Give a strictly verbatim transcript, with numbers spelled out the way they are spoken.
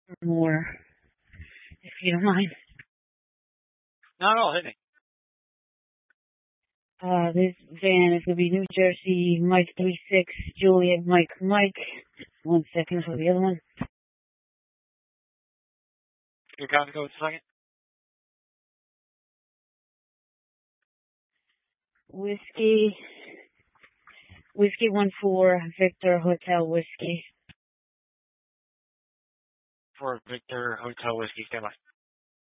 more, if you don't mind. Not at all, hit me. Uh, this van is going to be New Jersey, Mike three six, Juliet, Mike, Mike. One second for the other one. Your gun go a second. Whiskey, Whiskey one four, Victor Hotel Whiskey. For Victor Hotel Whiskey, stand by.